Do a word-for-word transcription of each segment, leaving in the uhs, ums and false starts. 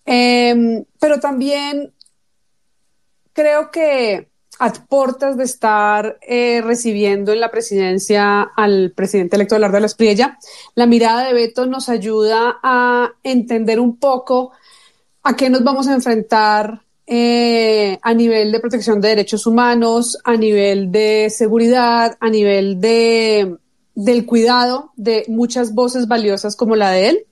Eh, pero también creo que a puertas de estar eh, recibiendo en la presidencia al presidente electo Abelardo de la Espriella, la mirada de Beto nos ayuda a entender un poco a qué nos vamos a enfrentar eh, a nivel de protección de derechos humanos, a nivel de seguridad, a nivel de, del cuidado de muchas voces valiosas como la de él.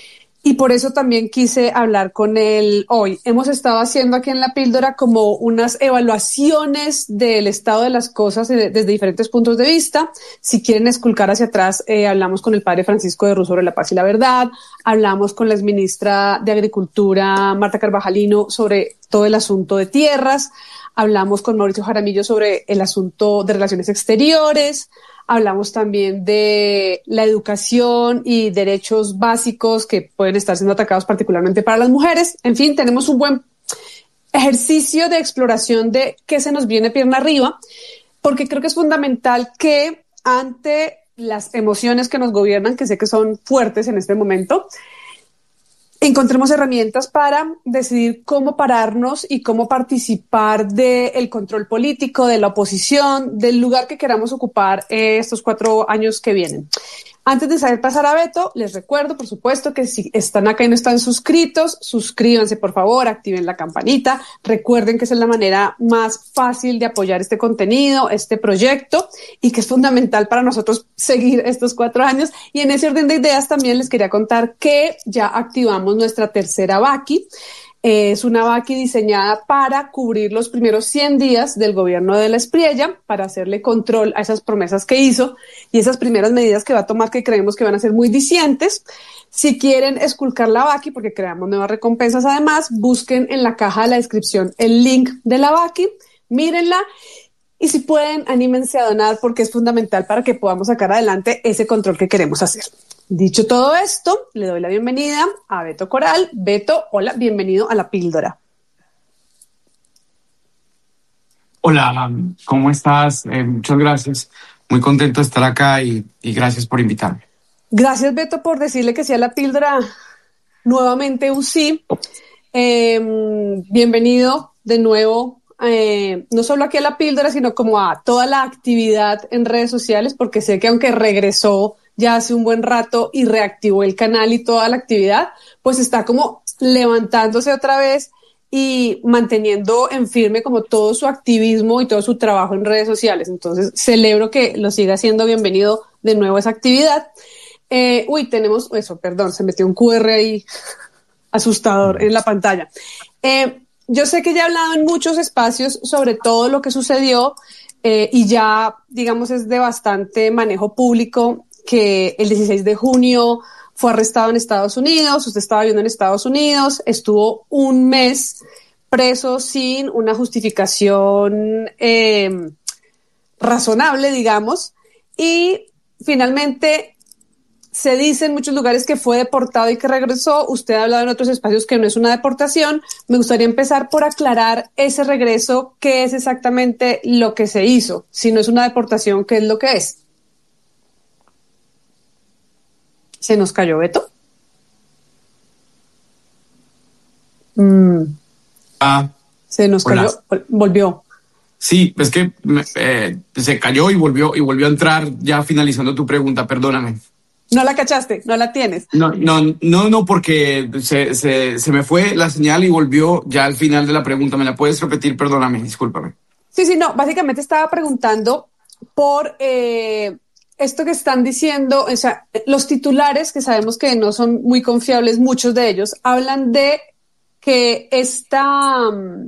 Y por eso también quise hablar con él hoy. Hemos estado haciendo aquí en La Píldora como unas evaluaciones del estado de las cosas desde diferentes puntos de vista. Si quieren esculcar hacia atrás, eh, hablamos con el padre Francisco de Ruz sobre la paz y la verdad. Hablamos con la exministra de Agricultura, Marta Carvajalino, sobre todo el asunto de tierras. Hablamos con Mauricio Jaramillo sobre el asunto de relaciones exteriores. Hablamos también de la educación y derechos básicos que pueden estar siendo atacados particularmente para las mujeres. En fin, tenemos un buen ejercicio de exploración de qué se nos viene pierna arriba, porque creo que es fundamental que ante las emociones que nos gobiernan, que sé que son fuertes en este momento, encontremos herramientas para decidir cómo pararnos y cómo participar del control político, de la oposición, del lugar que queramos ocupar eh, estos cuatro años que vienen. Antes de saber pasar a Beto, les recuerdo, por supuesto, que si están acá y no están suscritos, suscríbanse, por favor, activen la campanita. Recuerden que esa es la manera más fácil de apoyar este contenido, este proyecto, y que es fundamental para nosotros seguir estos cuatro años. Y en ese orden de ideas también les quería contar que ya activamos nuestra tercera Vaki. Es una Vaki diseñada para cubrir los primeros cien días del gobierno de la Espriella, para hacerle control a esas promesas que hizo y esas primeras medidas que va a tomar que creemos que van a ser muy dicientes. Si quieren esculcar la Vaki, porque creamos nuevas recompensas además, busquen en la caja de la descripción el link de la Vaki, mírenla y si pueden, anímense a donar porque es fundamental para que podamos sacar adelante ese control que queremos hacer. Dicho todo esto, le doy la bienvenida a Beto Coral. Beto, hola, bienvenido a La Píldora. Hola, ¿cómo estás? Eh, muchas gracias. Muy contento de estar acá y, y gracias por invitarme. Gracias, Beto, por decirle que sí a La Píldora. Nuevamente un sí. Eh, bienvenido de nuevo, eh, no solo aquí a La Píldora, sino como a toda la actividad en redes sociales, porque sé que aunque regresó ya hace un buen rato y reactivó el canal y toda la actividad, pues está como levantándose otra vez y manteniendo en firme como todo su activismo y todo su trabajo en redes sociales. Entonces celebro que lo siga siendo. Bienvenido de nuevo a esa actividad. Eh, uy, tenemos eso, perdón, se metió un cu erre ahí asustador en la pantalla. Eh, yo sé que ya he hablado en muchos espacios sobre todo lo que sucedió eh, y ya, digamos, es de bastante manejo público que el dieciséis de junio fue arrestado en Estados Unidos, usted estaba viviendo en Estados Unidos, estuvo un mes preso sin una justificación eh, razonable, digamos, y finalmente se dice en muchos lugares que fue deportado y que regresó. Usted ha hablado en otros espacios que no es una deportación. Me gustaría empezar por aclarar ese regreso, qué es exactamente lo que se hizo. Si no es una deportación, ¿qué es lo que es? ¿Se nos cayó Beto? Mm. Ah, se nos hola. cayó, volvió. Sí, es que eh, se cayó y volvió y volvió a entrar ya finalizando tu pregunta, perdóname. ¿No la cachaste? ¿No la tienes? No, no, no, no, porque se, se, se me fue la señal y volvió ya al final de la pregunta. ¿Me la puedes repetir? Perdóname, discúlpame. Sí, sí, no, básicamente estaba preguntando por eh, esto que están diciendo, o sea, los titulares, que sabemos que no son muy confiables, muchos de ellos, hablan de que esta,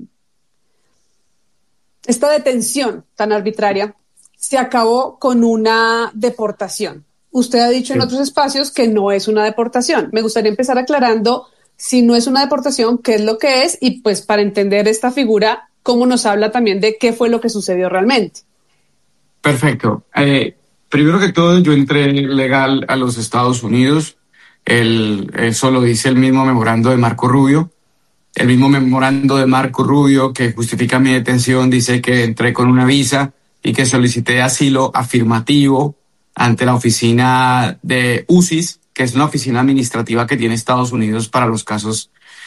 esta detención tan arbitraria se acabó con una deportación. Usted ha dicho en otros espacios que no es una deportación. Me gustaría empezar aclarando si no es una deportación, qué es lo que es, y pues para entender esta figura, cómo nos habla también de qué fue lo que sucedió realmente. Perfecto. Eh, primero que todo, yo entré legal a los Estados Unidos. El, eso lo dice el mismo memorando de Marco Rubio. El mismo memorando de Marco Rubio que justifica mi detención dice que entré con una visa y que solicité asilo afirmativo ante la oficina de U C I S, que es una oficina administrativa que tiene Estados Unidos para los casos